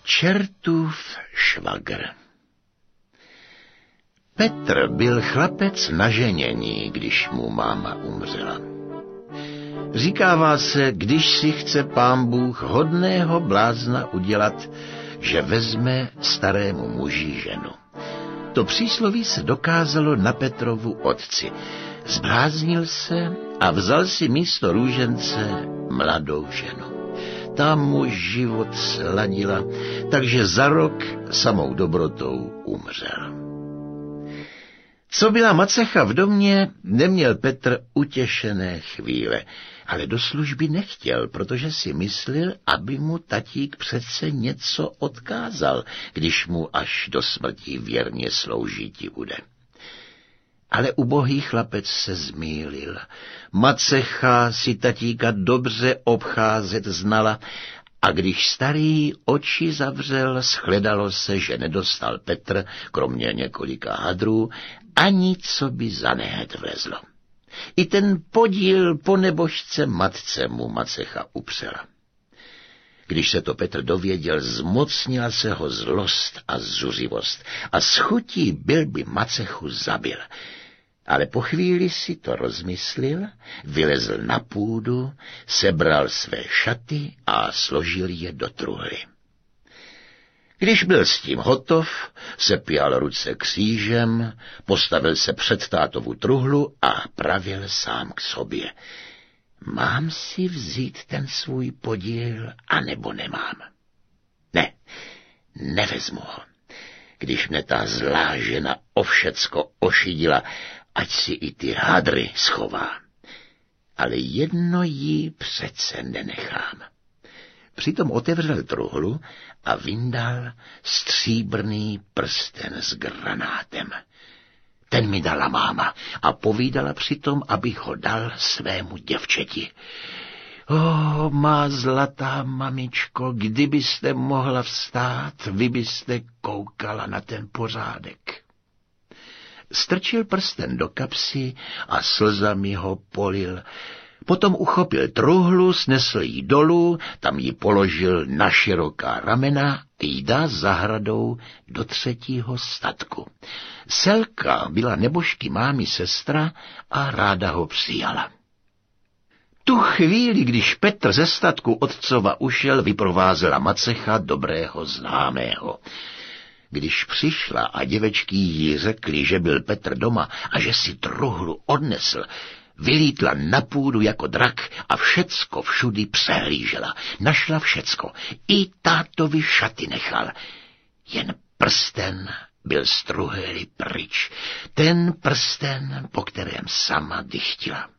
Čertův švagr. Petr byl chlapec na ženění, když mu máma umřela. Říkává se, když si chce pán Bůh hodného blázna udělat, že vezme starému muži ženu. To přísloví se dokázalo na Petrovu otci. Zbláznil se a vzal si místo růžence mladou ženu. Ta mu život sladila, takže za rok samou dobrotou umřel. Co byla macecha v domě, neměl Petr utěšené chvíle, ale do služby nechtěl, protože si myslel, aby mu tatík přece něco odkázal, když mu až do smrti věrně sloužíti bude. Ale ubohý chlapec se zmýlil. Macecha si tatíka dobře obcházet znala a když starý oči zavřel, shledalo se, že nedostal Petr, kromě několika hadrů, ani co by za nehet vlezlo. I ten podíl po nebožce matce mu macecha upřela. Když se to Petr dověděl, zmocnila se ho zlost a zuřivost a s chutí byl by macechu zabil. Ale po chvíli si to rozmyslil, vylezl na půdu, sebral své šaty a složil je do truhly. Když byl s tím hotov, sepěl ruce křížem, postavil se před tátovu truhlu a pravil sám k sobě. Mám si vzít ten svůj podíl, anebo nemám? Ne, nevezmu ho. Když mne ta zlá žena o všecko ošidila, ať si i ty hadry schová. Ale jedno jí přece nenechám. Přitom otevřel truhlu a vyndal stříbrný prsten s granátem. Ten mi dala máma a povídala přitom, abych ho dal svému děvčeti. Má zlatá mamičko, kdybyste mohla vstát, vy byste koukala na ten pořádek. Strčil prsten do kapsy a slzami ho polil. Potom uchopil truhlu, snesl ji dolů, tam ji položil na široká ramena, jda zahradou do 3. statku. Selka byla nebožky mámy sestra a ráda ho přijala. Tu chvíli, když Petr ze statku otcova ušel, vyprovázela macecha dobrého známého. Když přišla a děvečky jí řekli, že byl Petr doma a že si truhlu odnesl, vylítla na půdu jako drak a všecko všudy přehlížela. Našla všecko, i tátovi šaty nechal. Jen prsten byl z truhly pryč. Ten prsten, po kterém sama dychtila.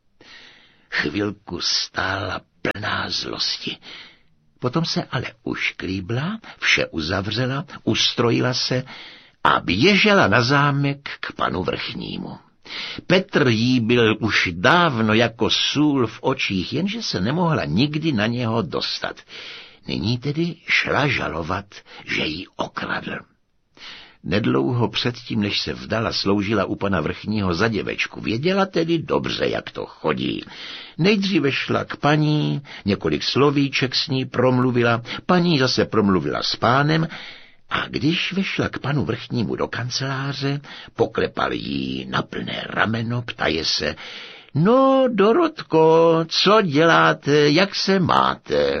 Chvilku stála plná zlosti. Potom se ale ušklíbla, vše uzavřela, ustrojila se a běžela na zámek k panu vrchnímu. Petr jí byl už dávno jako sůl v očích, jenže se nemohla nikdy na něho dostat. Nyní tedy šla žalovat, že jí okradl. Nedlouho předtím, než se vdala, sloužila u pana vrchního za děvečku. Věděla tedy dobře, jak to chodí. Nejdříve šla k paní, několik slovíček s ní promluvila, paní zase promluvila s pánem, a když vešla k panu vrchnímu do kanceláře, poklepal jí na plné rameno, ptaje se: No, Dorotko, co děláte, jak se máte?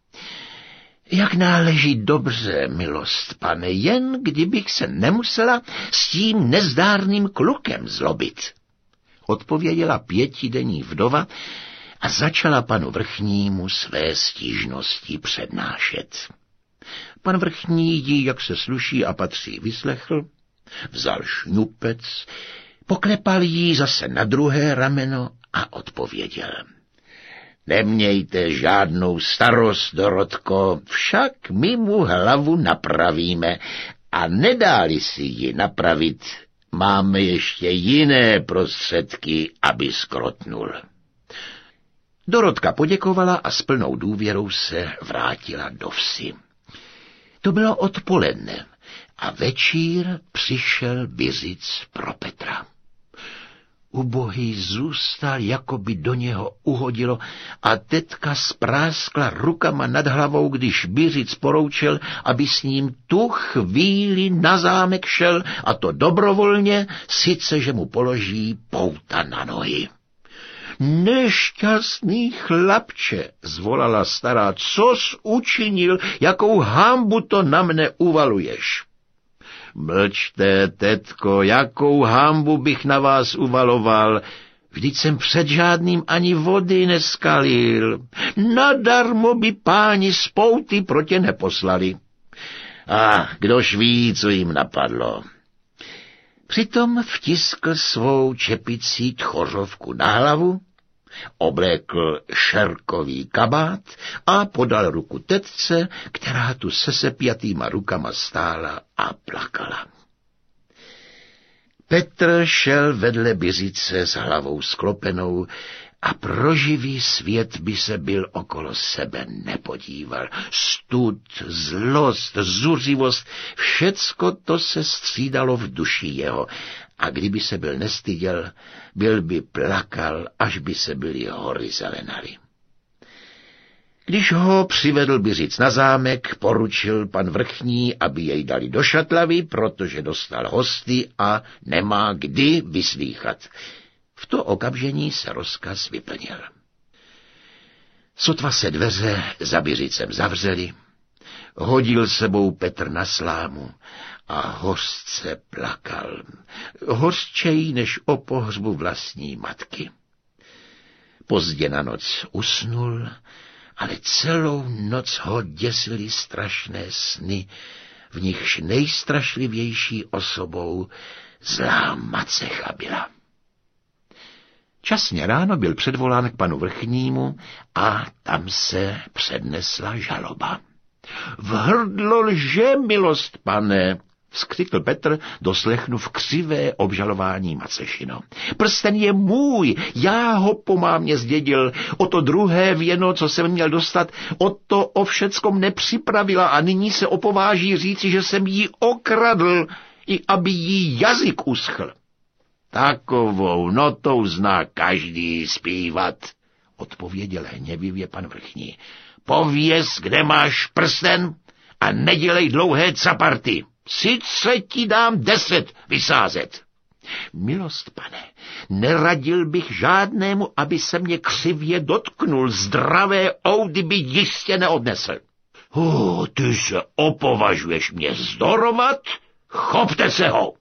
Jak náleží dobře, milost pane, jen kdybych se nemusela s tím nezdárným klukem zlobit, odpověděla 5denní vdova a začala panu vrchnímu své stížnosti přednášet. Pan vrchní ji, jak se sluší a patří, vyslechl, vzal šňupec, poklepal jí zase na druhé rameno a odpověděl: Nemějte žádnou starost, Dorotko, však my mu hlavu napravíme a nedá-li si ji napravit, máme ještě jiné prostředky, aby skrotnul. Dorotka poděkovala a s plnou důvěrou se vrátila do vsi. To bylo odpoledne a večír přišel bizic pro Petra. Ubohý zůstal, jako by do něho uhodilo, a tetka spráskla rukama nad hlavou, když Biřic poroučil, aby s ním tu chvíli na zámek šel, a to dobrovolně, sice že mu položí pouta na nohy. Nešťastný chlapče, zvolala stará, cos učinil, jakou hanbu to na mne uvaluješ? Mlčte, tetko, jakou hanbu bych na vás uvaloval, vždyť jsem před žádným ani vody neskalil. Nadarmo by páni z pouty pro tě neposlali. A kdož ví, co jim napadlo. Přitom vtiskl svou čepicí tchořovku na hlavu, oblékl šerkový kabát a podal ruku tetce, která tu se sepjatýma rukama stála a plakala. Petr šel vedle Biřice s hlavou sklopenou a pro živý svět by se byl okolo sebe nepodíval. Stud, zlost, zuřivost, všecko to se střídalo v duši jeho. A kdyby se byl nestyděl, byl by plakal, až by se byly hory zelenaly. Když ho přivedl Biřic na zámek, poručil pan vrchní, aby jej dali do šatlavy, protože dostal hosty a nemá kdy vyslýchat. V to okamžení se rozkaz vyplnil. Sotva se dveře za Biřicem zavřely, hodil sebou Petr na slámu a hořce plakal, hořčeji než o pohřbu vlastní matky. Pozdě na noc usnul, ale celou noc ho děsily strašné sny, v nichž nejstrašlivější osobou zlá Macecha byla. Časně ráno byl předvolán k panu vrchnímu a tam se přednesla žaloba. V hrdlo lže, milost pane, vzkřikl Petr, doslechnув křivé obžalování Macešino. Prsten je můj, já ho po mámě zdědil, o to druhé věno, co jsem měl dostat, o to o všeckom nepřipravila a nyní se opováží říci, že jsem jí okradl, i aby jí jazyk uschl. Takovou notou zná každý zpívat, odpověděl hněvivě pan vrchní. Pověz, kde máš prsten a nedělej dlouhé caparty. Sice ti dám 10 vysázet. Milost, pane, neradil bych žádnému, aby se mě křivě dotknul, zdravé oudy by jistě neodnesl. Ty se opovažuješ mě zdorovat? Chopte se ho!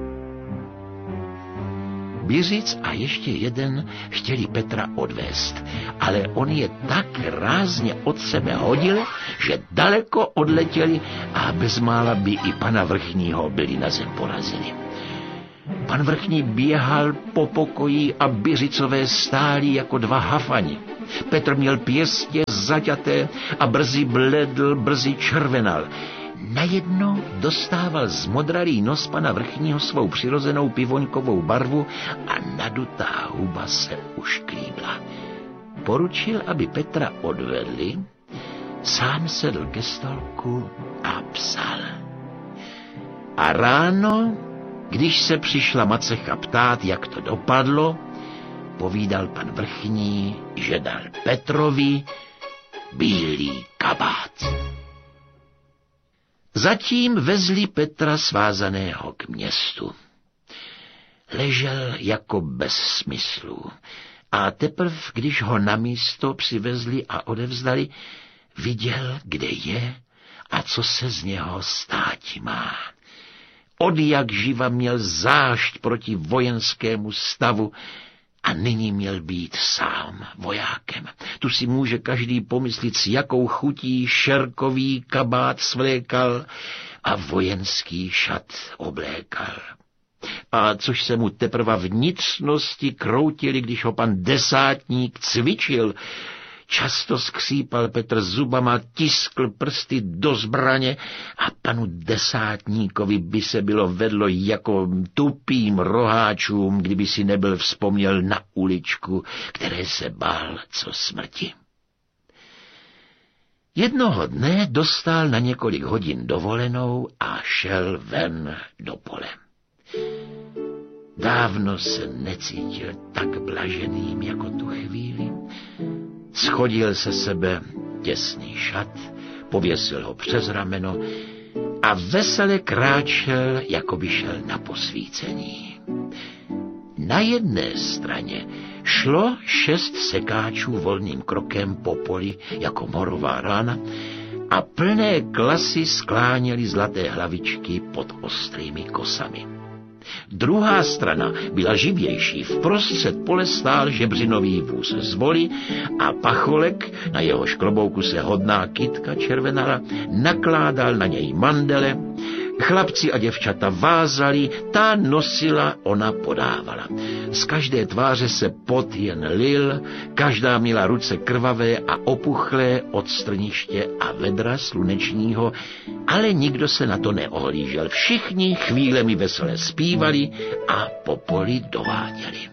Biřic a ještě jeden chtěli Petra odvést, ale on je tak rázně od sebe hodil, že daleko odletěli a bezmála by i pana vrchního byli na zem porazili. Pan vrchní běhal po pokoji a Biřicové stáli jako dva hafani. Petr měl pěstě zaťaté a brzy bledl, brzy červenal. Najednou dostával zmodralý nos pana vrchního svou přirozenou pivoňkovou barvu a nadutá huba se ušklíbla. Poručil, aby Petra odvedli, sám sedl ke stolku a psal. A ráno, když se přišla Macecha ptát, jak to dopadlo, povídal pan vrchní, že dal Petrovi bílý kabát. Zatím vezli Petra svázaného k městu. Ležel jako bez smyslu a teprv, když ho na místo přivezli a odevzdali, viděl, kde je a co se z něho státi má. Odjak živa měl zášť proti vojenskému stavu a nyní měl být sám vojákem. Tu si může každý pomyslit, s jakou chutí šerkový kabát svlékal a vojenský šat oblékal. A což se mu teprve vnitřnosti kroutili, když ho pan desátník cvičil. Často skřípal Petr zubama, tiskl prsty do zbraně a panu desátníkovi by se bylo vedlo jako tupým roháčům, kdyby si nebyl vzpomněl na uličku, které se bál co smrti. Jednoho dne dostal na několik hodin dovolenou a šel ven do pole. Dávno se necítil tak blaženým jako tu chvíli. Schodil se sebe těsný šat, pověsil ho přes rameno a vesele kráčel, jako by šel na posvícení. Na jedné straně šlo 6 sekáčů volným krokem po poli jako morová rána a plné klasy skláněly zlaté hlavičky pod ostrými kosami. Druhá strana byla živější, vprostřed pole stál žebřinový vůz z voli a pacholek, na jehož klobouku se hodná kytka červenala, nakládal na něj mandele. Chlapci a děvčata vázali, ta nosila, ona podávala. Z každé tváře se pot jen lil, každá měla ruce krvavé a opuchlé od strniště a vedra slunečního, ale nikdo se na to neohlížel. Všichni chvílemi vesele zpívali a po poli dováděli.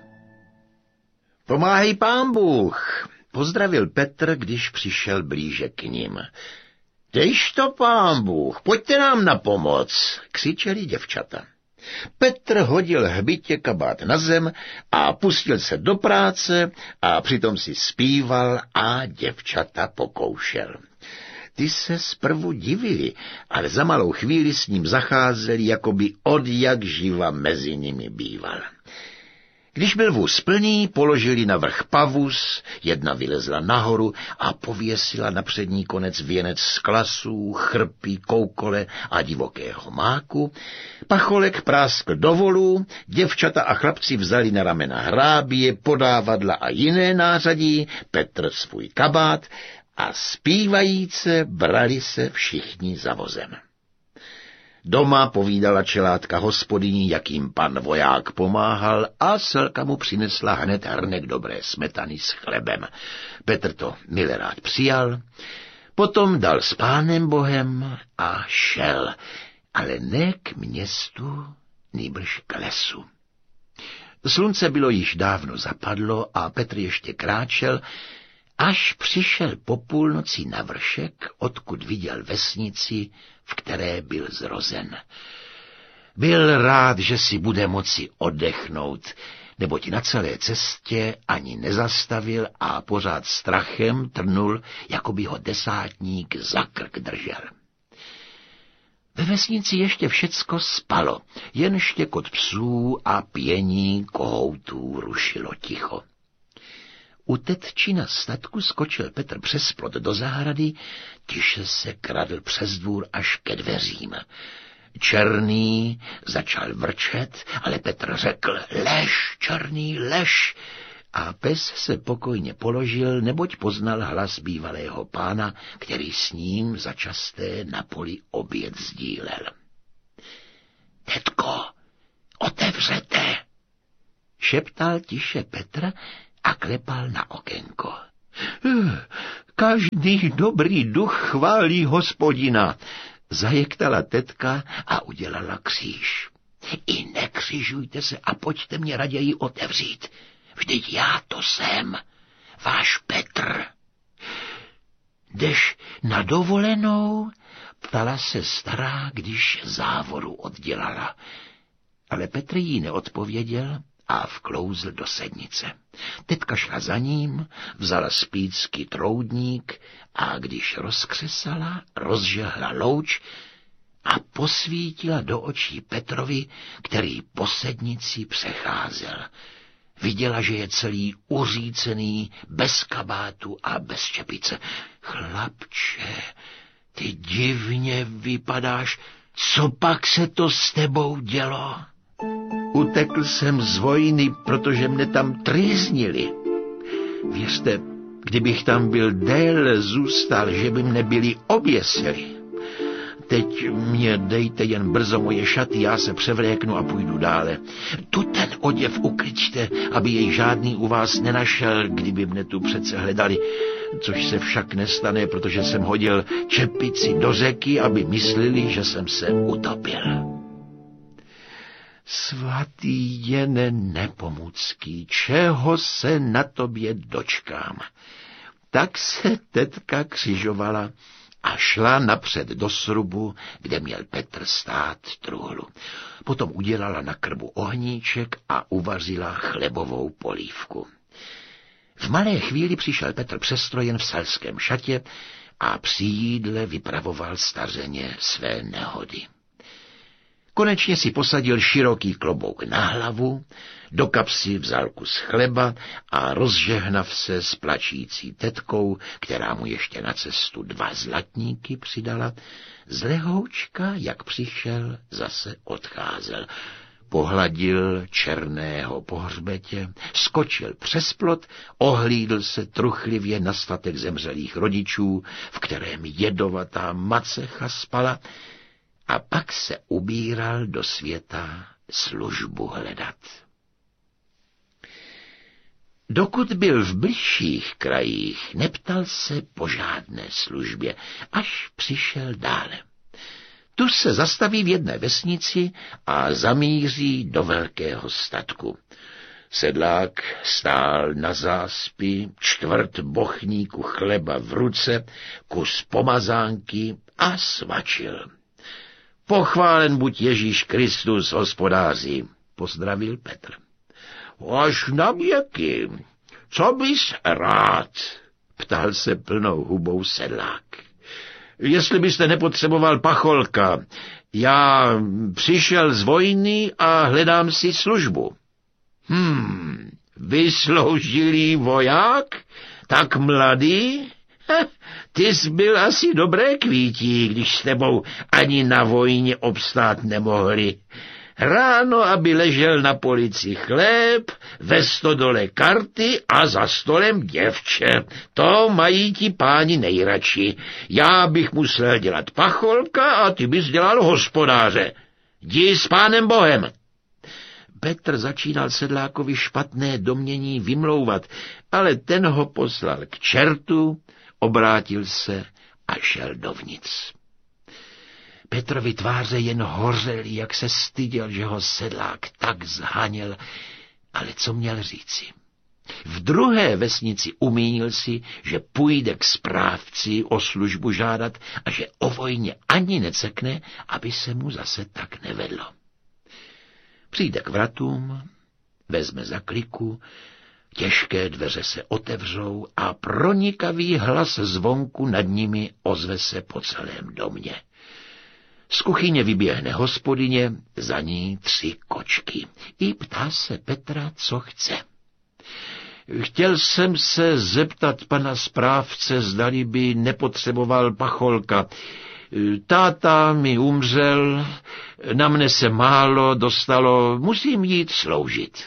Pomáhej Pán Bůh, pozdravil Petr, když přišel blíže k nim. Dejš to, Pán Bůh, pojďte nám na pomoc, křičeli děvčata. Petr hodil hbitě kabát na zem a pustil se do práce a přitom si zpíval a děvčata pokoušel. Ty se zprvu divili, ale za malou chvíli s ním zacházeli, jako by od jak živa mezi nimi býval. Když byl vůz plný, položili na vrch pavus, jedna vylezla nahoru a pověsila na přední konec věnec z klasů, chrpí, koukole a divokého máku. Pacholek práskl do volu, děvčata a chlapci vzali na ramena hrábě, podávadla a jiné nářadí, Petr svůj kabát a zpívajíce brali se všichni za vozem. Doma povídala čelátka hospodyní, jak jim pan voják pomáhal a Selka mu přinesla hned hrnek dobré smetany s chlebem. Petr to mile rád přijal, potom dal s Pánem Bohem a šel, ale ne k městu, nýbrž k lesu. Slunce bylo již dávno zapadlo a Petr ještě kráčel, až přišel po půlnoci na vršek, odkud viděl vesnici, v které byl zrozen. Byl rád, že si bude moci oddechnout, neboť na celé cestě ani nezastavil a pořád strachem trnul, jako by ho desátník za krk držel. Ve vesnici ještě všecko spalo, jen štěkot psů a pění kohoutů rušilo ticho. U tetčina statku skočil Petr přes plot do zahrady, tiše se kradl přes dvůr až ke dveřím. Černý začal vrčet, ale Petr řekl: lež, Černý, lež! A pes se pokojně položil, neboť poznal hlas bývalého pána, který s ním začasté na poli oběd sdílel. Tetko, otevřete! Šeptal tiše Petr a klepal na okénko. Každý dobrý duch chválí Hospodina, zajektala tetka a udělala kříž. I nekřižujte se a pojďte mě raději otevřít. Vždyť já to jsem, váš Petr. Jdeš na dovolenou? Ptala se stará, když závoru oddělala. Ale Petr jí neodpověděl a vklouzl do sednice. Tetka šla za ním, vzala z pícky troudník a když rozkřesala, rozžehla louč a posvítila do očí Petrovi, který po sednici přecházel. Viděla, že je celý uřícený, bez kabátu a bez čepice. Chlapče, ty divně vypadáš, co pak se to s tebou dělo? Utekl jsem z vojny, protože mne tam trýznili. Věřte, kdybych tam byl déle zůstal, že by mne byli oběsili. Teď mě dejte jen brzo moje šaty, já se převléknu a půjdu dále. Tu ten oděv ukryťte, aby jej žádný u vás nenašel, kdyby mne tu přece hledali. Což se však nestane, protože jsem hodil čepici do řeky, aby mysleli, že jsem se utopil. Svatý Jene Nepomucký, čeho se na tobě dočkám? Tak se tetka křižovala a šla napřed do srubu, kde měl Petr stát truhlu. Potom udělala na krbu ohníček a uvařila chlebovou polívku. V malé chvíli přišel Petr přestrojen v selském šatě a při jídle vypravoval stařeně své nehody. Konečně si posadil široký klobouk na hlavu, do kapsy vzal kus chleba a rozžehnav se s plačící tetkou, která mu ještě na cestu 2 zlatníky přidala, z lehoučka, jak přišel, zase odcházel. Pohladil černého po hřbetě, skočil přes plot, ohlídl se truchlivě na statek zemřelých rodičů, v kterém jedovatá macecha spala, a pak se ubíral do světa službu hledat. Dokud byl v bližších krajích, neptal se po žádné službě, až přišel dále. Tu se zastaví v jedné vesnici a zamíří do velkého statku. Sedlák stál na záspi, 1/4 bochníku chleba v ruce, kus pomazánky a svačil. Pochválen buď Ježíš Kristus, hospodáři, pozdravil Petr. Až na věky, co bys rád? Ptal se plnou hubou sedlák. Jestli byste nepotřeboval pacholka, já přišel z vojny a hledám si službu. Vysloužilý voják? Tak mladý? Ty jsi byl asi dobré kvítí, když s tebou ani na vojně obstát nemohli. Ráno, aby ležel na polici chléb, ve stodole karty a za stolem děvče. To mají ti páni nejradši. Já bych musel dělat pacholka a ty bys dělal hospodáře. Jdi s Pánem Bohem. Petr začínal sedlákovi špatné domnění vymlouvat, ale ten ho poslal k čertu, obrátil se a šel dovnitř. Petrovi tváře jen hořely, jak se styděl, že ho sedlák tak zhaněl, ale co měl říci? V druhé vesnici umínil si, že půjde k správci o službu žádat a že o vojně ani necekne, aby se mu zase tak nevedlo. Přijde k vratům, vezme za kliku, těžké dveře se otevřou a pronikavý hlas zvonku nad nimi ozve se po celém domě. Z kuchyně vyběhne hospodyně, za ní 3 kočky. I ptá se Petra, co chce. Chtěl jsem se zeptat pana správce, zdali by nepotřeboval pacholka. Táta mi umřel, na mne se málo dostalo, musím jít sloužit.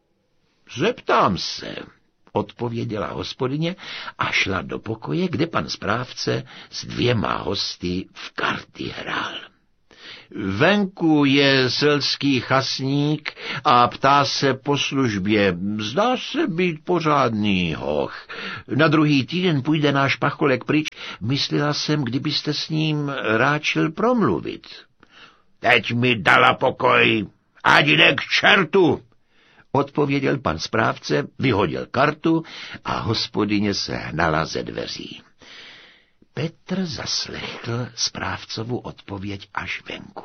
Zeptám se, odpověděla hospodyně a šla do pokoje, kde pan správce s 2 hosty v karty hrál. Venku je selský chasník a ptá se po službě. Zdá se být pořádný hoch. Na druhý týden půjde náš pacholek pryč. Myslela jsem, kdybyste s ním ráčil promluvit. Teď mi dala pokoj, ať jde k čertu, odpověděl pan správce, vyhodil kartu a hospodyně se hnala ze dveří. Petr zaslechl správcovu odpověď až venku.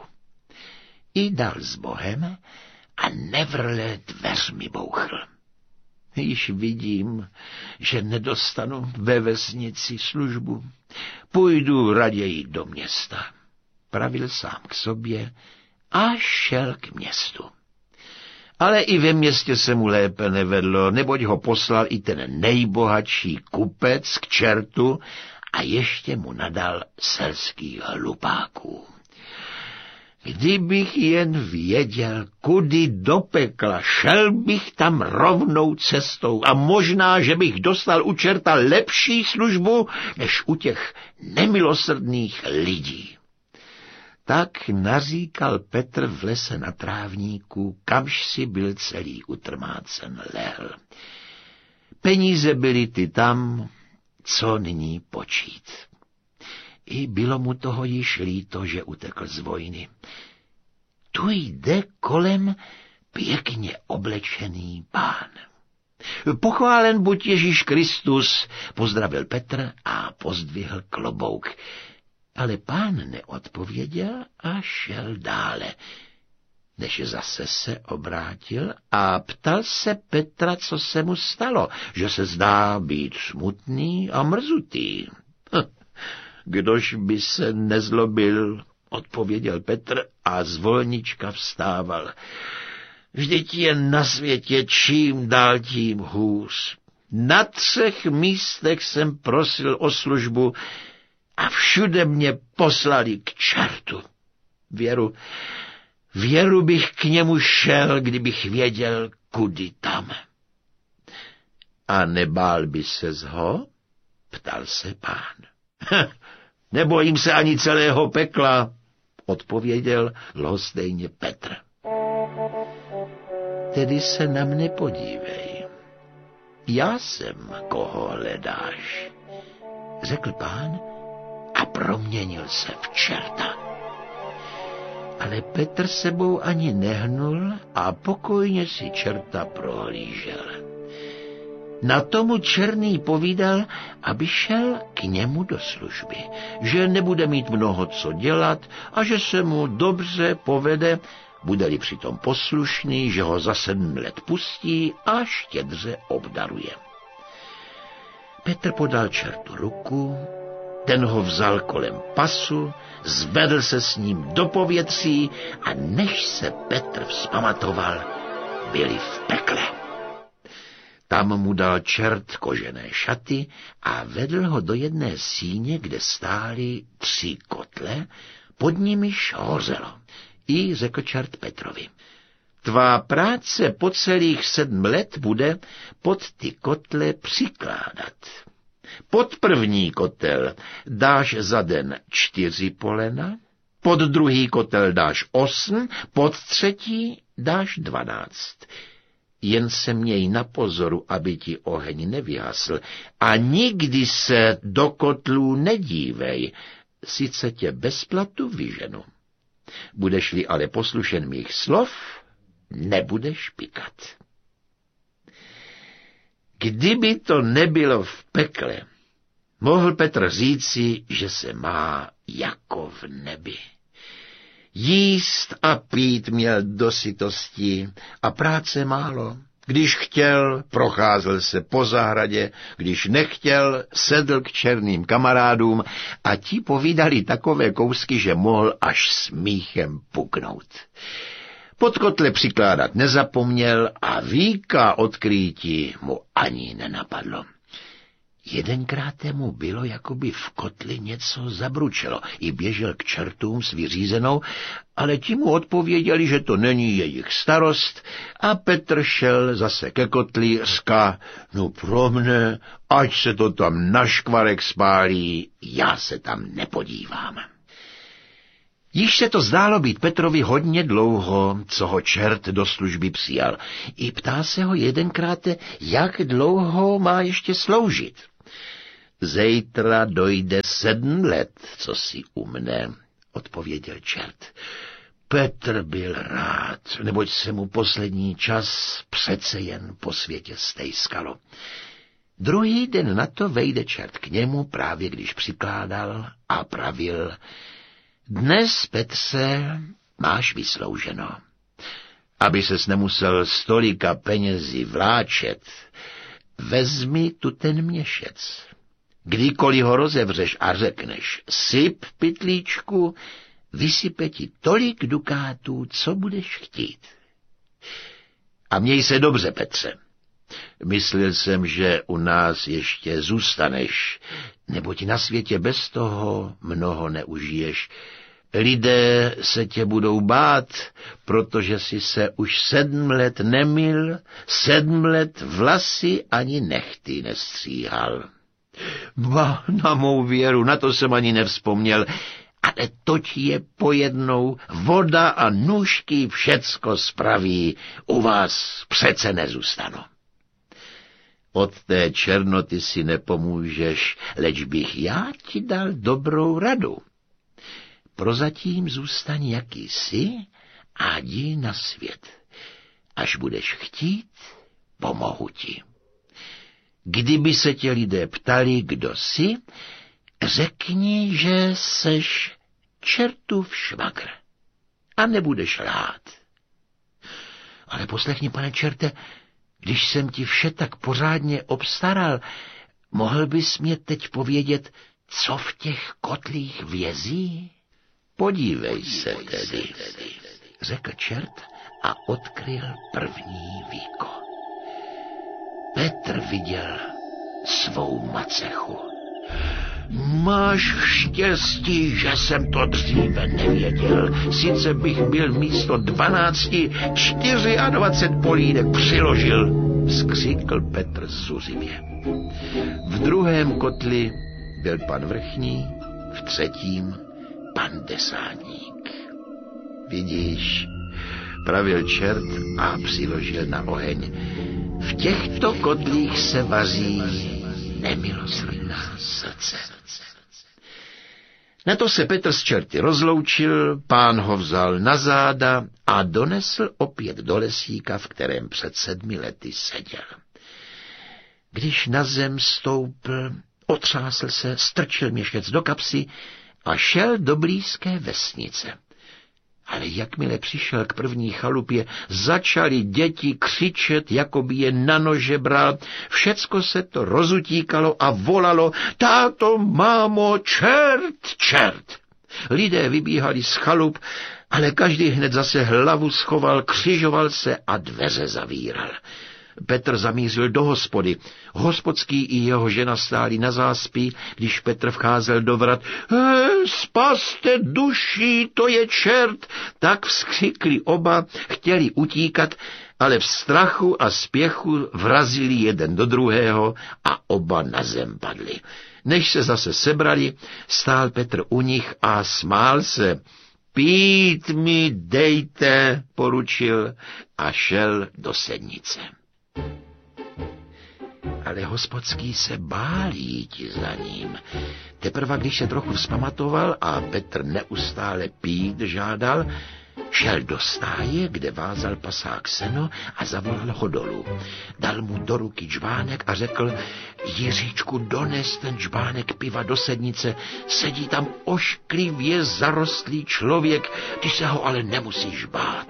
I dal s Bohem a nevrle dveřmi bouchl. Již vidím, že nedostanu ve vesnici službu. Půjdu raději do města. Pravil sám k sobě a šel k městu. Ale i ve městě se mu lépe nevedlo, neboť ho poslal i ten nejbohatší kupec k čertu a ještě mu nadal selských hlupáků. Kdybych jen věděl, kudy do pekla, šel bych tam rovnou cestou a možná, že bych dostal u čerta lepší službu, než u těch nemilosrdných lidí. Tak naříkal Petr v lese na trávníku, kamž si byl celý utrmácen lehl. Peníze byly ty tam, co nyní počít. I bylo mu toho již líto, že utekl z vojny. Tu jde kolem pěkně oblečený pán. Pochválen buď Ježíš Kristus, pozdravil Petr a pozdvihl klobouk. Ale pán neodpověděl a šel dále, než zase se obrátil a ptal se Petra, co se mu stalo, že se zdá být smutný a mrzutý. Kdož by se nezlobil, odpověděl Petr a zvolnička vstával. Vždyť je na světě čím dál tím hůř. Na 3 místech jsem prosil o službu a všude mě poslali k čertu. Věru bych k němu šel, kdybych věděl, kudy tam. A nebál by ses ho? Ptal se pán. Nebojím se ani celého pekla, odpověděl lhostejně Petr. Tedy se na mne podívej. Já jsem, koho hledáš, řekl pán a proměnil se v čerta. Ale Petr sebou ani nehnul a pokojně si čerta prohlížel. Na tomu černý povídal, aby šel k němu do služby, že nebude mít mnoho co dělat a že se mu dobře povede, bude-li přitom poslušný, že ho za 7 let pustí a štědře obdaruje. Petr podal čertu ruku, ten ho vzal kolem pasu, zvedl se s ním do povětří a než se Petr vzpamatoval, byli v pekle. Tam mu dal čert kožené šaty a vedl ho do jedné síně, kde stály 3 kotle, pod nimiž hořelo. I řekl čert Petrovi: tvá práce po celých 7 let bude pod ty kotle přikládat. Pod první kotel dáš za den 4 polena, pod druhý kotel dáš 8, pod třetí dáš 12. Jen se měj na pozoru, aby ti oheň nevyhasl a nikdy se do kotlů nedívej, sice tě bez platu vyženu. Budeš-li ale poslušen mých slov, nebudeš pikat. Kdyby to nebylo v pekle, mohl Petr říci, že se má jako v nebi. Jíst a pít měl dosytosti a práce málo. Když chtěl, procházel se po zahradě, když nechtěl, sedl k černým kamarádům a ti povídali takové kousky, že mohl až smíchem puknout. Pod kotle přikládat nezapomněl a víka odkrýti mu ani nenapadlo. Jedenkrát mu bylo, jako by v kotli něco zabručelo, i běžel k čertům s vyřízenou, ale ti mu odpověděli, že to není jejich starost, a Petr šel zase ke kotli, říká: no pro mne, ať se to tam na škvarek spálí, já se tam nepodívám. Již se to zdálo být Petrovi hodně dlouho, co ho čert do služby přijal. I ptá se ho jedenkrát, jak dlouho má ještě sloužit. Zítra dojde 7 let, co si u mne, odpověděl čert. Petr byl rád, neboť se mu poslední čas přece jen po světě stejskalo. Druhý den na to vejde čert k němu, právě když přikládal, a pravil: dnes, Petře, máš vyslouženo. Aby ses nemusel z tolika penězí vláčet, vezmi tu ten měšec. Kdykoliv ho rozevřeš a řekneš: syp, pytlíčku, vysype ti tolik dukátů, co budeš chtít. A měj se dobře, Petře. Myslel jsem, že u nás ještě zůstaneš, neboť na světě bez toho mnoho neužiješ. Lidé se tě budou bát, protože jsi se už 7 let nemyl, 7 let vlasy ani nehty nestříhal. Ba, na mou věru, na to jsem ani nevzpomněl, ale toť je pojednou, voda a nůžky všecko spraví, u vás přece nezůstanu. Od té černoty si nepomůžeš, leč bych já ti dal dobrou radu. Prozatím zůstaň, jaký jsi, a jdi na svět. Až budeš chtít, pomohu ti. Kdyby se tě lidé ptali, kdo jsi, řekni, že seš čertův švagr a nebudeš lhát. Ale poslechni, pane čerte, když jsem ti vše tak pořádně obstaral, mohl bys mě teď povědět, co v těch kotlích vězí? Podívej se tedy, řekl čert a odkryl první víko. Petr viděl svou macechu. Máš štěstí, že jsem to dříve nevěděl. Sice bych byl místo 12 24 polínek přiložil, vzkřikl Petr zuřivě. V druhém kotli byl pan vrchní, v třetím pan desátník. Vidíš, pravil čert a přiložil na oheň. V těchto kotlích se vaří nemilosrdná srdce. Na to se Petr s čerty rozloučil, pán ho vzal na záda a donesl opět do lesíka, v kterém před 7 lety seděl. Když na zem stoupl, otřásl se, strčil měšec do kapsy a šel do blízké vesnice. Ale jakmile přišel k první chalupě, začali děti křičet, jako by je na nože bral. Všecko se to rozutíkalo a volalo: táto, mámo, čert, čert. Lidé vybíhali z chalup, ale každý hned zase hlavu schoval, křižoval se a dveře zavíral. Petr zamířil do hospody. Hospodský i jeho žena stáli na záspí, když Petr vcházel do vrat. Spaste duší, to je čert! Tak vzkřikli oba, chtěli utíkat, ale v strachu a spěchu vrazili jeden do druhého a oba na zem padli. Než se zase sebrali, stál Petr u nich a smál se. Pít mi dejte, poručil a šel do sednice. Ale hospodský se bál jít za ním. Teprve když se trochu vzpamatoval a Petr neustále pít žádal, šel do stáje, kde vázal pasák seno a zavolal ho dolů. Dal mu do ruky džbánek a řekl: Jiříčku, dones ten džbánek piva do sednice, sedí tam ošklivě zarostlý člověk, ty se ho ale nemusíš bát.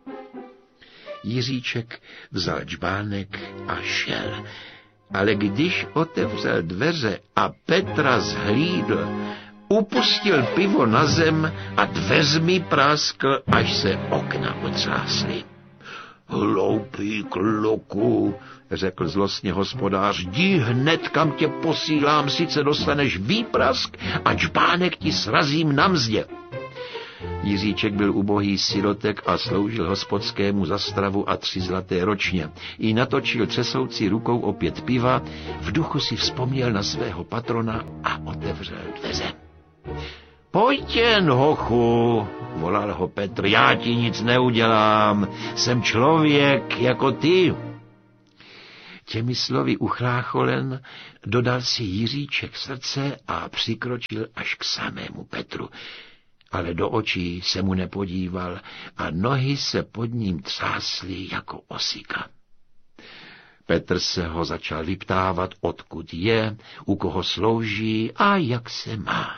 Jiříček vzal džbánek a šel. Ale když otevřel dveře a Petra zhlídl, upustil pivo na zem a dveřmi práskl, až se okna otřásly. Hloupý kluku, řekl zlostně hospodář, jdi hned, kam tě posílám, sice dostaneš výprask a džbánek ti srazím na mzdě. Jiříček byl ubohý sirotek a sloužil hospodskému za stravu a 3 zlaté ročně. I natočil třesoucí rukou opět piva, v duchu si vzpomněl na svého patrona a otevřel dveře. Pojď jen, hochu, volal ho Petr, já ti nic neudělám, jsem člověk jako ty. Těmi slovy uchlácholen dodal si Jiříček srdce a přikročil až k samému Petru. Ale do očí se mu nepodíval a nohy se pod ním třásly jako osika. Petr se ho začal vyptávat, odkud je, u koho slouží a jak se má.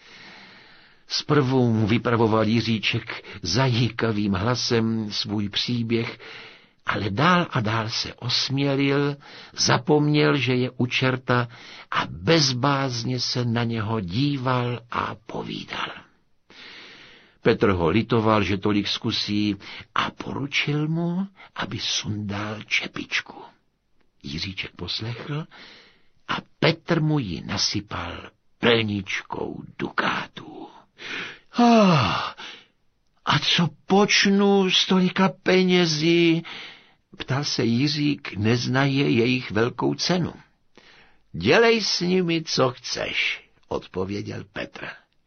Zprvu mu vypravoval Jiříček zajíkavým hlasem svůj příběh, ale dál a dál se osmělil, zapomněl, že je u čerta a bezbázně se na něho díval a povídal. Petr ho litoval, že tolik zkusí, a poručil mu, aby sundal čepičku. Jiříček poslechl a Petr mu ji nasypal plničkou dukátů. A co počnu s tolika penězi? Ptal se Jiřík, neznaje jejich velkou cenu. Dělej s nimi, co chceš, odpověděl Petr.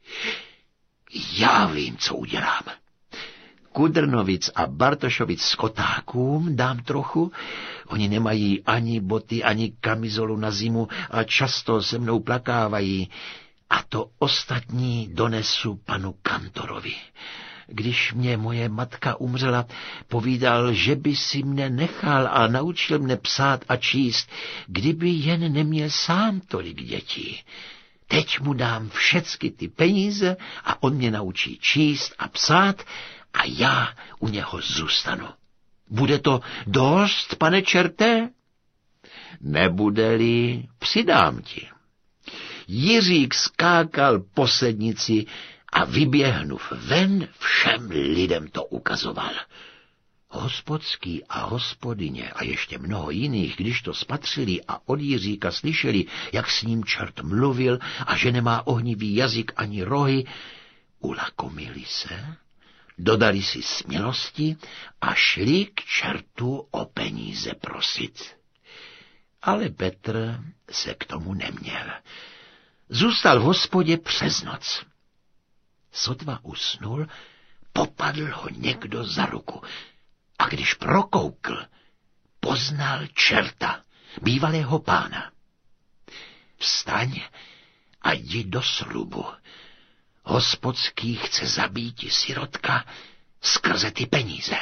Já vím, co udělám. Kudrnovic a Bartošovic skotákům dám trochu. Oni nemají ani boty, ani kamizolu na zimu a často se mnou plakávají. A to ostatní donesu panu kantorovi. Když mě moje matka umřela, povídal, že by si mne nechal a naučil mne psát a číst, kdyby jen neměl sám tolik dětí. teď mu dám všecky ty peníze a on mě naučí číst a psát a já u něho zůstanu. Bude to dost, pane čerté? Nebude-li, přidám ti. Jiřík skákal po sednici a vyběhnuv ven, všem lidem to ukazoval. Hospodský a hospodyně a ještě mnoho jiných, když to spatřili a od Jiříka slyšeli, jak s ním čert mluvil a že nemá ohnivý jazyk ani rohy, ulakomili se, dodali si smělosti a šli k čertu o peníze prosit. Ale Petr se k tomu neměl. Zůstal v hospodě přes noc. Sotva usnul, popadl ho někdo za ruku a když prokoukl, poznal čerta, bývalého pána. Vstaň a jdi do srubu. Hospodský chce zabíti sirotka skrze ty peníze.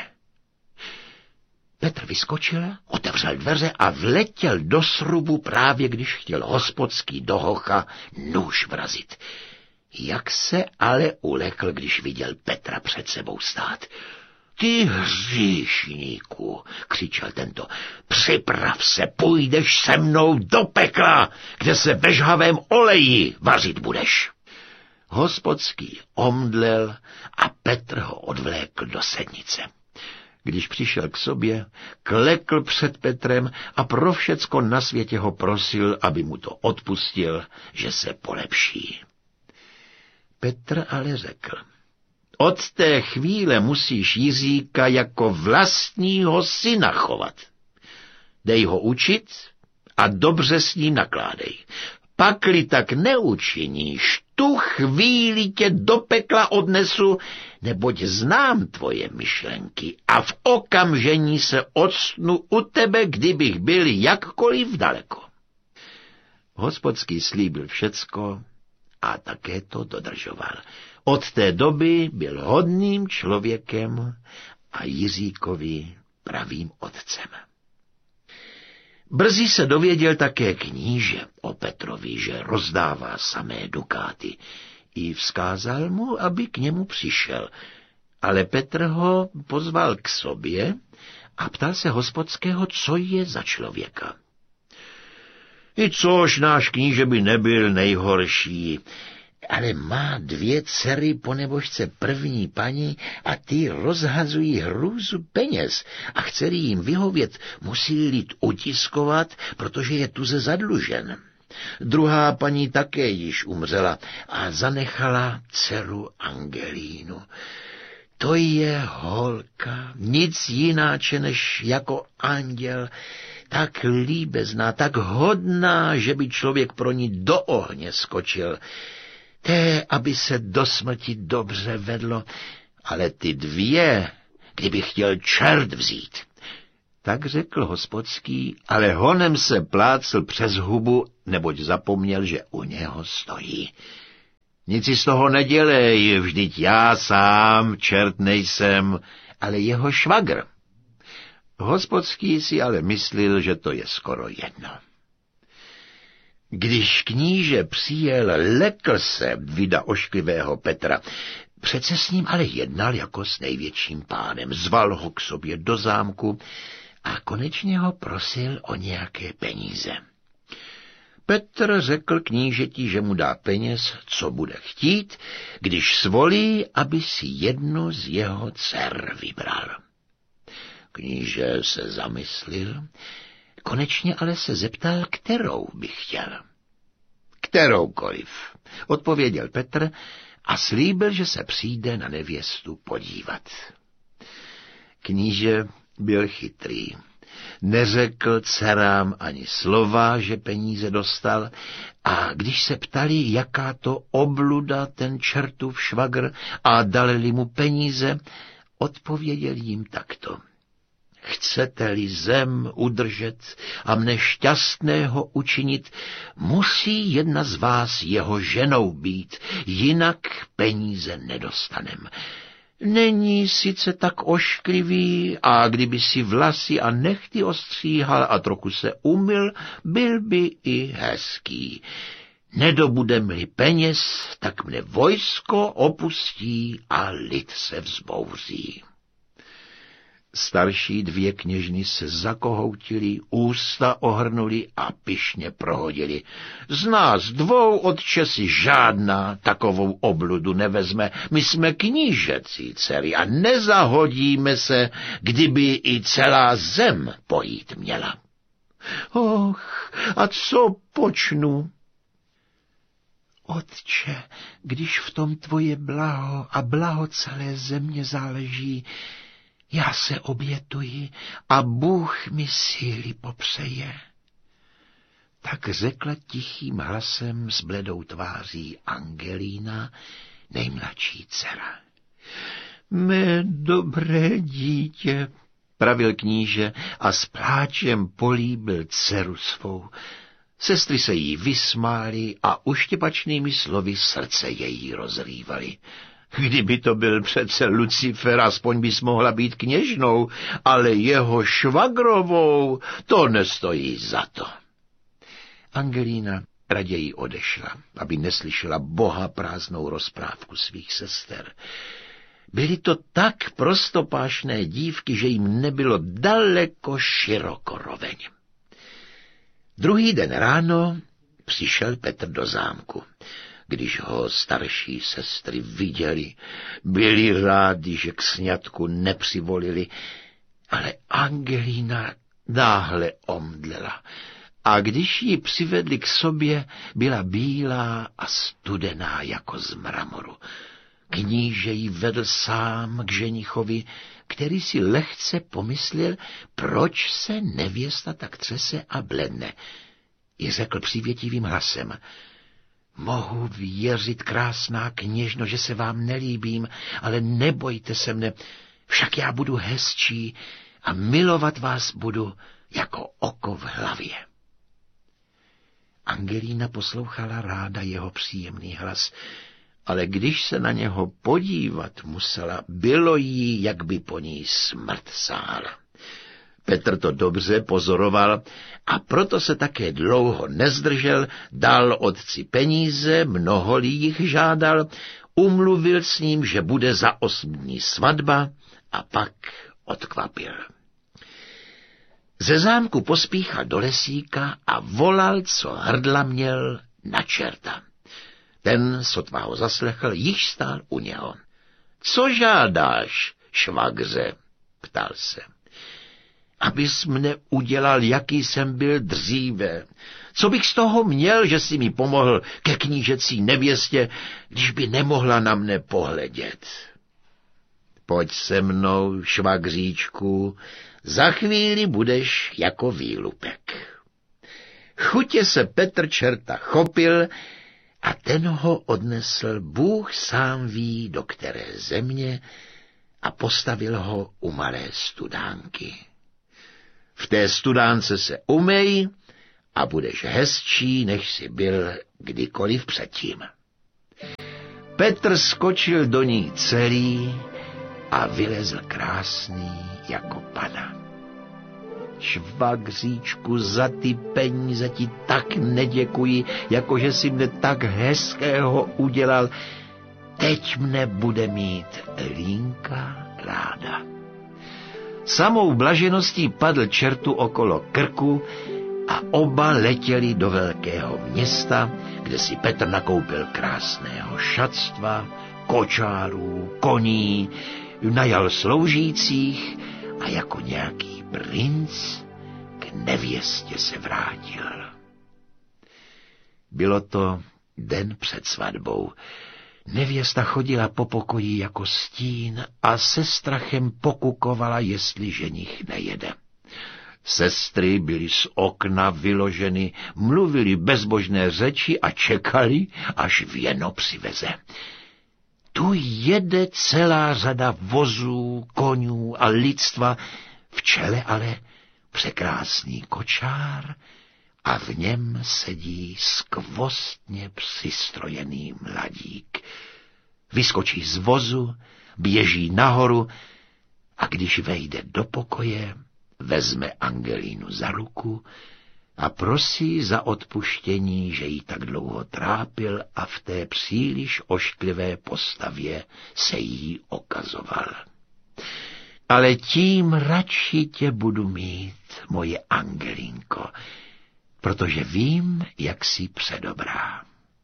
Petr vyskočil, otevřel dveře a vletěl do srubu právě když chtěl hospodský do hocha nůž vrazit. Jak se ale ulekl, když viděl Petra před sebou stát. Ty hříšníku, křičel tento, připrav se, půjdeš se mnou do pekla, kde se ve žhavém oleji vařit budeš. Hospodský omdlel a Petr ho odvlékl do sednice. Když přišel k sobě, klekl před Petrem a pro všecko na světě ho prosil, aby mu to odpustil, že se polepší. Petr ale řekl, od té chvíle musíš Jiříka jako vlastního syna chovat. Dej ho učit a dobře s ním nakládej. Pakli tak neučiníš, tu chvíli tě do pekla odnesu, neboť znám tvoje myšlenky a v okamžení se odstnu u tebe, kdybych byl jakkoliv daleko. Hospodský slíbil všecko a také to dodržoval. Od té doby byl hodným člověkem a Jiříkovi pravým otcem. Brzy se dověděl také kníže o Petrovi, že rozdává samé dukáty, i vzkázal mu, aby k němu přišel, ale Petr ho pozval k sobě a ptal se hospodského, co je za člověka. I což náš kníže by nebyl nejhorší, ale má 2 dcery ponebožce první paní a ty rozhazují hrůzu peněz a chce-li jim vyhovět, musí lid utiskovat, protože je tuze zadlužen. Druhá paní také již umřela a zanechala dceru Angelínu. To je holka, nic jináče než jako anděl, tak líbezná, tak hodná, že by člověk pro ní do ohně skočil. Té, aby se do smrti dobře vedlo, ale ty 2, kdyby chtěl čert vzít. Tak řekl hospodský, ale honem se plácl přes hubu, neboť zapomněl, že u něho stojí. Nic si z toho nedělej, vždyť já sám čert nejsem, ale jeho švagr. Hospodský si ale myslil, že to je skoro jedno. Když kníže přijel, lekl se vida ošklivého Petra. Přece s ním ale jednal jako s největším pánem. Zval ho k sobě do zámku a konečně ho prosil o nějaké peníze. Petr řekl knížeti, že mu dá peněz, co bude chtít, když svolí, aby si jednu z jeho dcer vybral. Kníže se zamyslil, konečně ale se zeptal, kterou by chtěl. Kteroukoliv, odpověděl Petr a slíbil, že se přijde na nevěstu podívat. Kníže byl chytrý. Neřekl dcerám ani slova, že peníze dostal, a když se ptali, jaká to obluda ten čertův švagr a dali mu peníze, odpověděl jim takto. Chcete-li zem udržet a mne šťastného učinit, musí jedna z vás jeho ženou být, jinak peníze nedostanem. Není sice tak ošklivý a kdyby si vlasy a nehty ostříhal a trochu se umyl, byl by i hezký. Nedobudem-li peněz, tak mne vojsko opustí a lid se vzbouří. Starší dvě kněžny se zakohoutily, ústa ohrnuli a pyšně prohodili. Z nás dvou, otče, si žádná takovou obludu nevezme. My jsme knížecí dcery a nezahodíme se, kdyby i celá zem pojít měla. Och, a co počnu? Otče, když v tom tvoje blaho a blaho celé země záleží, já se obětuji a Bůh mi síly popřeje. Tak řekla tichým hlasem s bledou tváří Angelína, nejmladší dcera. Mé dobré dítě, pravil kníže a s pláčem políbil dceru svou. Sestry se jí vysmály a uštěpačnými slovy srdce její rozrývaly. Kdyby to byl přece Lucifer, aspoň bys mohla být kněžnou, ale jeho švagrovou to nestojí za to. Angelína raději odešla, aby neslyšela boha prázdnou rozprávku svých sester. Byly to tak prostopášné dívky, že jim nebylo daleko široko roveň. Druhý den ráno přišel Petr do zámku. Když ho starší sestry viděli, byli rádi, že k sňatku nepřivolili, ale Angelína náhle omdlela a když ji přivedli k sobě, byla bílá a studená jako z mramoru. Kníže ji vedl sám k ženichovi, který si lehce pomyslel, proč se nevěsta tak třese a bledne. I řekl přívětivým hlasem: Mohu věřit, krásná kněžno, že se vám nelíbím, ale nebojte se mne, však já budu hezčí a milovat vás budu jako oko v hlavě. Angelína poslouchala ráda jeho příjemný hlas, ale když se na něho podívat musela, bylo jí, jak by po ní smrt sála. Petr to dobře pozoroval a proto se také dlouho nezdržel, dal otci peníze, mnoho jich žádal, umluvil s ním, že bude za 8 dní svatba a pak odkvapil. Ze zámku pospíchal do lesíka a volal, co hrdla měl, na čerta. Ten, sotva ho zaslechl, již stál u něho. Co žádáš, švagře? Ptal se. Abys mne udělal, jaký jsem byl dříve. Co bych z toho měl, že si mi pomohl ke knížecí nevěstě, když by nemohla na mne pohledět? Pojď se mnou, švagříčku, za chvíli budeš jako výlupek. Chutě se Petr čerta chopil a ten ho odnesl, Bůh sám ví, do které země, a postavil ho u malé studánky. V té studánce se umej a budeš hezčí, než jsi byl kdykoliv předtím. Petr skočil do ní celý a vylezl krásný jako pana. Švagříčku, za ty peníze ti tak neděkuji, jakože si mne tak hezkého udělal. Teď mne bude mít Línka ráda. Samou blažeností padl čertu okolo krku a oba letěli do velkého města, kde si Petr nakoupil krásného šatstva, kočárů, koní, najal sloužících a jako nějaký princ k nevěstě se vrátil. Bylo to den před svatbou. Nevěsta chodila po pokoji jako stín a se strachem pokukovala, jestli ženich nejede. Sestry byly z okna vyloženy, mluvili bezbožné řeči a čekali, až věno přiveze. Tu jede celá řada vozů, konňů a lidstva, v čele ale překrásný kočár a v něm sedí skvostně přistrojený mladík. Vyskočí z vozu, běží nahoru a když vejde do pokoje, vezme Angelínu za ruku, a prosí za odpuštění, že jí tak dlouho trápil a v té příliš ošklivé postavě se jí okazoval. Ale tím radši tě budu mít, moje Angelinko, protože vím, jak jsi předobrá.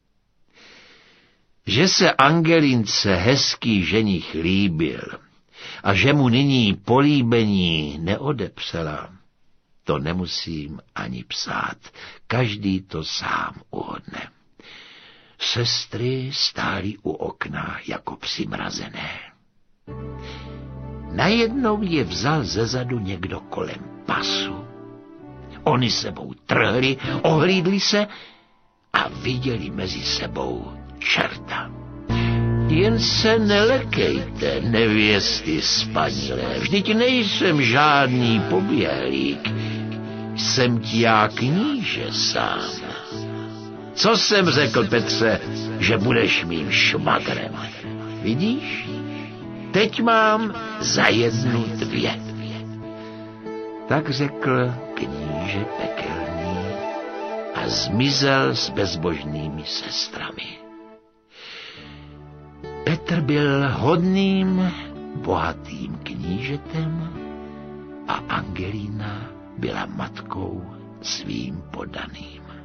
Že se Angelince hezký ženich líbil a že mu nyní políbení neodepřela, to nemusím ani psát, každý to sám uhodne. Sestry stály u okna jako přimrazené. Najednou je vzal zezadu někdo kolem pasu. Oni sebou trhli, ohlídli se a viděli mezi sebou čerta. Jen se nelekejte, nevěsty spanilé, vždyť nejsem žádný poběhlík, jsem ti já kníže sám. Co jsem řekl, Petře, že budeš mým šmagrem? Vidíš? Teď mám za 1 2. Tak řekl kníže pekelný a zmizel s bezbožnými sestrami. Petr byl hodným, bohatým knížetem a Angelína byla matkou svým poddaným.